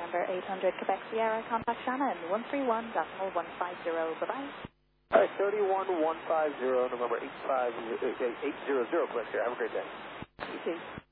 November 800 Quebec Sierra, contact Shannon, 131.150. Bye-bye. All right, 31150, November 800, Quebec Sierra. Have a great day. You too.